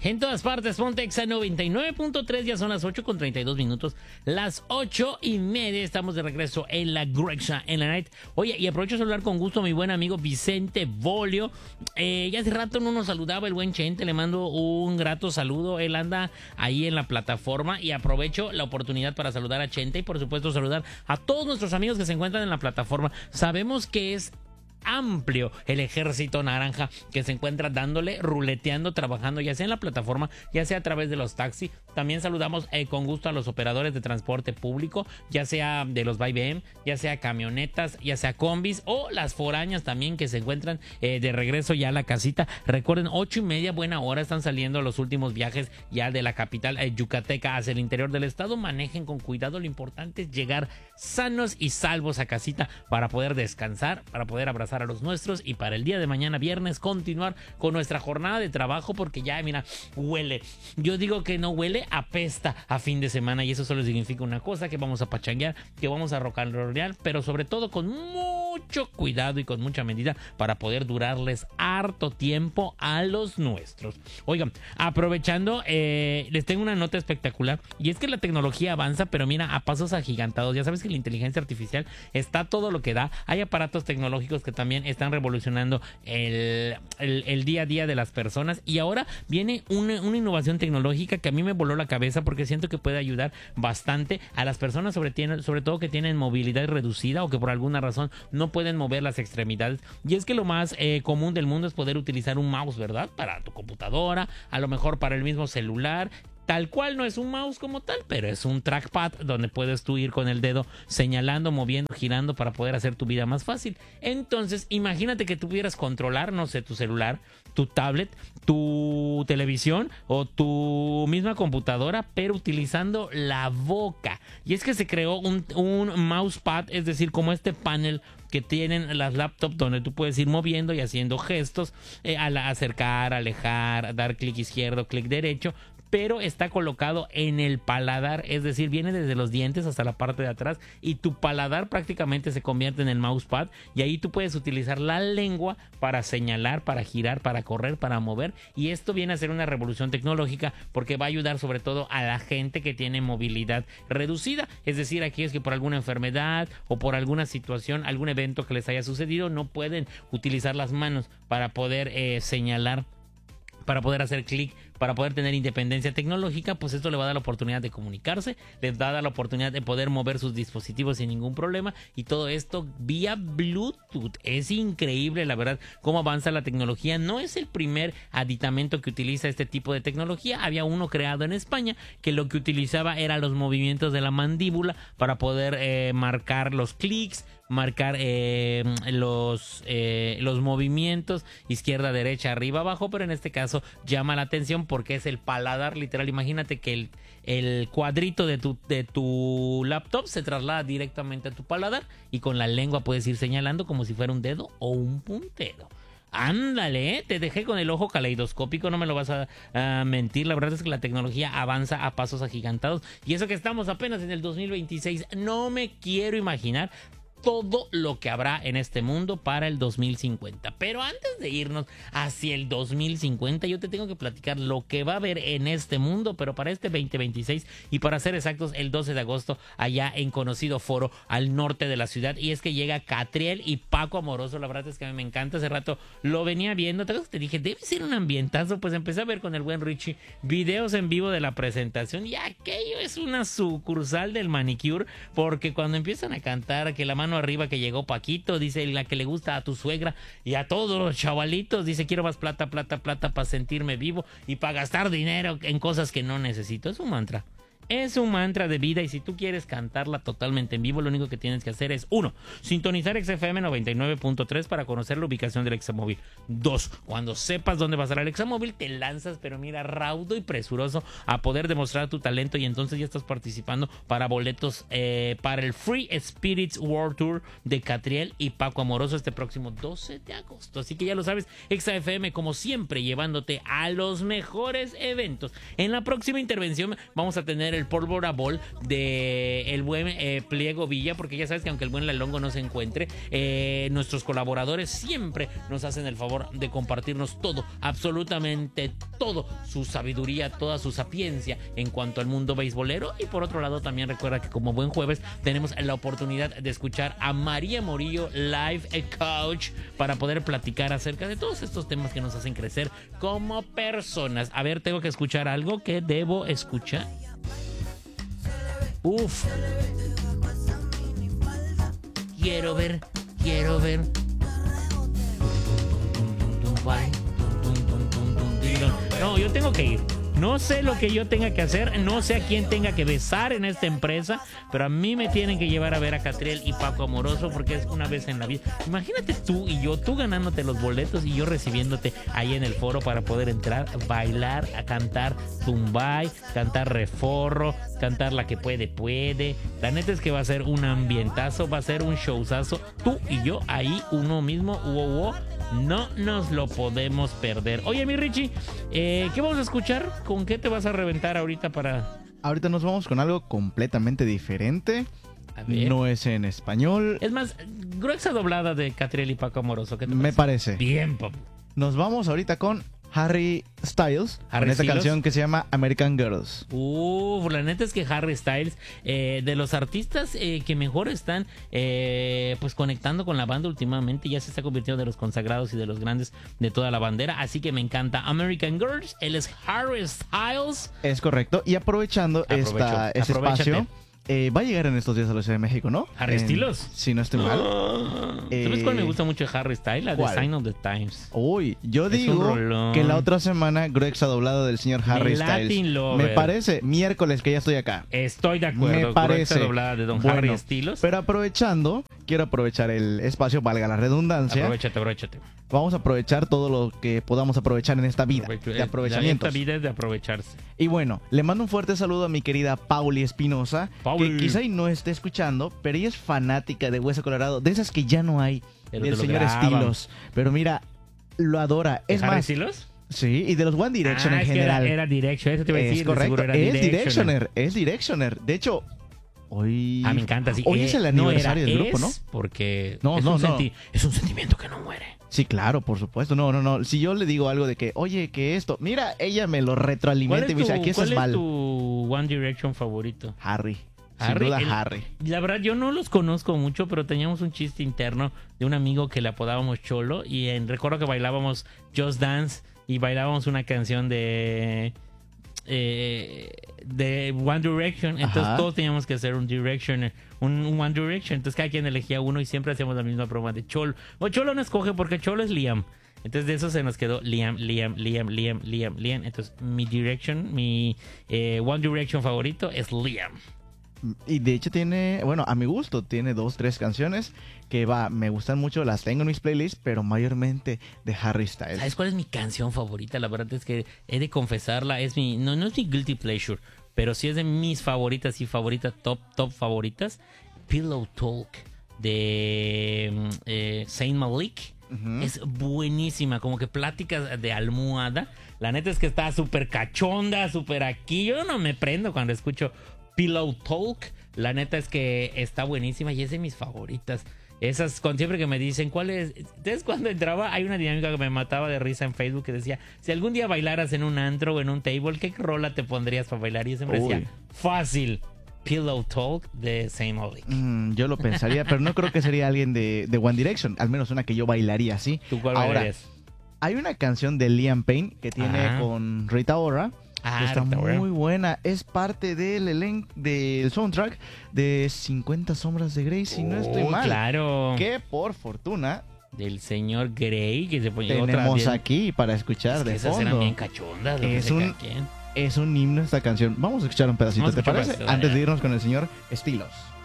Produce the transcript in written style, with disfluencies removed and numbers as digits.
En todas partes, ponte Exa 99.3, ya son las 8:32. Las 8:30, estamos de regreso en la Grexa en la Night. Oye, y aprovecho de hablar con gusto a mi buen amigo Vicente Bolio. Ya hace rato no nos saludaba el buen Chente, le mando un grato saludo. Él anda ahí en la plataforma y aprovecho la oportunidad para saludar a Chente y por supuesto saludar a todos nuestros amigos que se encuentran en la plataforma. Sabemos que es amplio el ejército naranja que se encuentra dándole, ruleteando, trabajando, ya sea en la plataforma, ya sea a través de los taxis. También saludamos con gusto a los operadores de transporte público, ya sea de los BM, ya sea camionetas, ya sea combis o las foráneas también que se encuentran de regreso ya a la casita. Recuerden, 8:30, buena hora, están saliendo los últimos viajes ya de la capital yucateca hacia el interior del estado. Manejen con cuidado, lo importante es llegar sanos y salvos a casita para poder descansar, para poder abrazar a los nuestros y para el día de mañana viernes continuar con nuestra jornada de trabajo, porque ya mira, huele, yo digo que no huele, apesta a fin de semana, y eso solo significa una cosa: que vamos a pachanguear, que vamos a rock and rollear, pero sobre todo con mucho cuidado y con mucha medida para poder durarles harto tiempo a los nuestros. Oigan, aprovechando, les tengo una nota espectacular, y es que la tecnología avanza, pero mira, a pasos agigantados. Ya sabes que la inteligencia artificial está todo lo que da. Hay aparatos tecnológicos que también están revolucionando el día a día de las personas, y ahora viene una innovación tecnológica que a mí me voló la cabeza porque siento que puede ayudar bastante a las personas, sobre todo que tienen movilidad reducida o que por alguna razón no pueden mover las extremidades. Y es que lo más común del mundo es poder utilizar un mouse, ¿verdad? Para tu computadora, a lo mejor para el mismo celular. Tal cual no es un mouse como tal, pero es un trackpad donde puedes tú ir con el dedo señalando, moviendo, girando para poder hacer tu vida más fácil. Entonces, imagínate que tú pudieras controlar, no sé, tu celular, tu tablet, tu televisión o tu misma computadora, pero utilizando la boca. Y es que se creó un mousepad, es decir, como este panel que tienen las laptops donde tú puedes ir moviendo y haciendo gestos al acercar, alejar, dar clic izquierdo, clic derecho, pero está colocado en el paladar, es decir, viene desde los dientes hasta la parte de atrás y tu paladar prácticamente se convierte en el mousepad, y ahí tú puedes utilizar la lengua para señalar, para girar, para correr, para mover, y esto viene a ser una revolución tecnológica porque va a ayudar sobre todo a la gente que tiene movilidad reducida, es decir, aquellos que por alguna enfermedad o por alguna situación, algún evento que les haya sucedido, no pueden utilizar las manos para poder señalar, para poder hacer clic, para poder tener independencia tecnológica. Pues esto le va a dar la oportunidad de comunicarse, les va a dar la oportunidad de poder mover sus dispositivos sin ningún problema, y todo esto vía Bluetooth. Es increíble, la verdad, cómo avanza la tecnología. No es el primer aditamento que utiliza este tipo de tecnología. Había uno creado en España que lo que utilizaba era los movimientos de la mandíbula para poder marcar los clics, marcar los movimientos izquierda, derecha, arriba, abajo, pero en este caso llama la atención porque es el paladar literal. Imagínate que el cuadrito de tu laptop se traslada directamente a tu paladar y con la lengua puedes ir señalando como si fuera un dedo o un puntero. Ándale, te dejé con el ojo caleidoscópico, no me lo vas a mentir. La verdad es que la tecnología avanza a pasos agigantados, y eso que estamos apenas en el 2026, no me quiero imaginar todo lo que habrá en este mundo para el 2050. Pero antes de irnos hacia el 2050, yo te tengo que platicar lo que va a haber en este mundo, pero para este 2026, y para ser exactos, el 12 de agosto, allá en conocido foro al norte de la ciudad. Y es que llega Catriel y Paco Amoroso. La verdad es que a mí me encanta. Hace rato lo venía viendo, te dije, debe ser un ambientazo. Pues empecé a ver con el buen Richie videos en vivo de la presentación, y aquello es una sucursal del manicure, porque cuando empiezan a cantar que la mano arriba, que llegó Paquito, dice, la que le gusta a tu suegra y a todos los chavalitos, dice, quiero más plata, plata, plata para sentirme vivo y para gastar dinero en cosas que no necesito. Es un mantra. Es un mantra de vida, y si tú quieres cantarla totalmente en vivo, lo único que tienes que hacer es: 1. Sintonizar XFM 99.3 para conocer la ubicación del Examóvil. 2. Cuando sepas dónde va a estar el Examóvil, te lanzas, pero mira, raudo y presuroso, a poder demostrar tu talento, y entonces ya estás participando para boletos para el Free Spirits World Tour de Catriel y Paco Amoroso este próximo 12 de agosto. Así que ya lo sabes, XFM como siempre llevándote a los mejores eventos. En la próxima intervención vamos a tener el el Pólvora Bowl de el buen Pliego Villa, porque ya sabes que aunque el buen Lalongo no se encuentre, nuestros colaboradores siempre nos hacen el favor de compartirnos todo, absolutamente todo, su sabiduría, toda su sapiencia en cuanto al mundo beisbolero. Y por otro lado también recuerda que como buen jueves tenemos la oportunidad de escuchar a María Morillo, Life Coach, para poder platicar acerca de todos estos temas que nos hacen crecer como personas. A ver, tengo que escuchar algo que debo escuchar. Uf. Quiero ver. No, yo tengo que ir. No sé lo que yo tenga que hacer, no sé a quién tenga que besar en esta empresa, pero a mí me tienen que llevar a ver a Catriel y Paco Amoroso porque es una vez en la vida. Imagínate tú y yo, tú ganándote los boletos y yo recibiéndote ahí en el foro para poder entrar, bailar, a cantar Tumbay, cantar Reforro, cantar La que puede. La neta es que va a ser un ambientazo, va a ser un showzazo. Tú y yo ahí, uno mismo, no nos lo podemos perder. Oye, mi Richie, ¿qué vamos a escuchar? ¿Con qué te vas a reventar ahorita para...? Ahorita nos vamos con algo completamente diferente. A ver. No es en español. Es más, gruesa doblada de Catriel y Paco Amoroso. ¿Qué te Me parece. Bien, papu. Nos vamos ahorita con Harry Styles, con esta canción que se llama American Girls. La neta es que Harry Styles, de los artistas que mejor están pues conectando con la banda últimamente, ya se está convirtiendo de los consagrados y de los grandes de toda la bandera, así que me encanta American Girls. Él es Harry Styles. Es correcto, y aprovechando este espacio, va a llegar en estos días a la Ciudad de México, ¿no? Harry Styles. Si no estoy mal. ¿Sabes cuál me gusta mucho de Harry Styles? La de ¿cuál? Sign of the Times. Uy, yo digo que la otra semana Grexa doblado del señor Harry Styles. Me parece miércoles que ya estoy acá. Estoy de acuerdo. Me parece Grexa doblada de don Harry Styles. Pero aprovechando, quiero aprovechar el espacio, valga la redundancia. Aprovechate. Vamos a aprovechar todo lo que podamos aprovechar en esta vida de aprovechamientos. Esta vida es de aprovecharse. Y bueno, le mando un fuerte saludo a mi querida Pauli Espinosa, que quizá no esté escuchando, pero ella es fanática de Hueso Colorado, de esas que ya no hay, del señor Estilos. Pero mira, lo adora. Es más, Estilos? Sí, y de los One Direction en general. Era Direction, eso te iba a decir. Es correcto, es Directioner. De hecho, hoy... me encanta, sí. Hoy es el aniversario del grupo, ¿no? Porque no, es un sentimiento que no muere. Sí, claro, por supuesto. No. Si yo le digo algo de que, oye, que esto... Mira, ella me lo retroalimenta y me dice, aquí estás mal. ¿Cuál es tu One Direction favorito? Harry. Sin duda, Harry. La verdad, yo no los conozco mucho, pero teníamos un chiste interno de un amigo que le apodábamos Cholo. Y recuerdo que bailábamos Just Dance y bailábamos una canción de One Direction. Entonces todos teníamos que hacer un Directioner, un One Direction. Entonces cada quien elegía uno y siempre hacíamos la misma broma de Cholo. O Cholo no escoge porque Cholo es Liam. Entonces de eso se nos quedó Liam. Entonces mi One Direction favorito es Liam. Y de hecho tiene, bueno, a mi gusto, tiene 2-3 canciones que me gustan mucho, las tengo en mis playlists, pero mayormente de Harry Styles. ¿Sabes cuál es mi canción favorita? La verdad es que he de confesarla, no es mi guilty pleasure, pero sí es de mis favoritas y favoritas, top favoritas. Pillow Talk de Saint Malik. Es buenísima, como que pláticas de almohada. La neta es que está súper cachonda, súper aquí. Yo no me prendo cuando escucho Pillow Talk. La neta es que está buenísima y es de mis favoritas. Esas, siempre que me dicen cuál es. Entonces, cuando entraba, hay una dinámica que me mataba de risa en Facebook que decía: si algún día bailaras en un antro o en un table, ¿qué rola te pondrías para bailar? Y siempre decía: fácil, Pillow Talk de Saint Malik. Yo lo pensaría, pero no creo que sería alguien de One Direction. Al menos una que yo bailaría así. ¿Tú cuál bailarías? Hay una canción de Liam Payne que tiene con Rita Ora. Está muy buena. Es parte del soundtrack de 50 sombras de Grey, si no estoy mal. Claro. Que por fortuna del señor Grey que se pone tenemos aquí para escuchar de esas fondo. Eran bien cachondas. Es un himno esta canción. Vamos a escuchar un pedacito, ¿te parece? Antes de irnos con el señor Estilos.